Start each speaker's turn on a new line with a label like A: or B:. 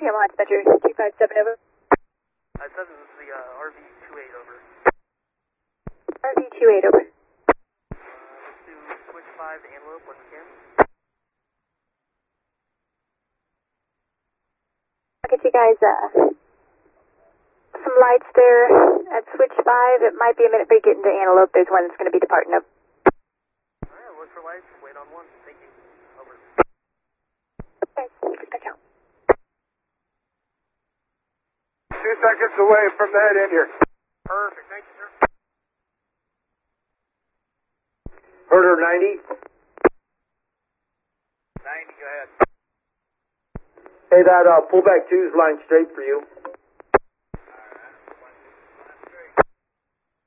A: PM Launch Center 257 over.
B: 7, this is the RV-28 over.
A: RV-28 over.
B: Let's do switch 5 to Antelope when we can.
A: I'll get you guys some lights there at switch 5. It might be a minute for you getting to Antelope. There's one that's going to be departing up.
B: Alright, look for lights. Wait on 1. Thank you. Over.
A: Okay, catch out.
C: 2 seconds away from the head end here.
B: Perfect. Thank you, sir.
C: Herder 90.
B: 90, go ahead.
C: Hey, that pullback 2's line straight for you.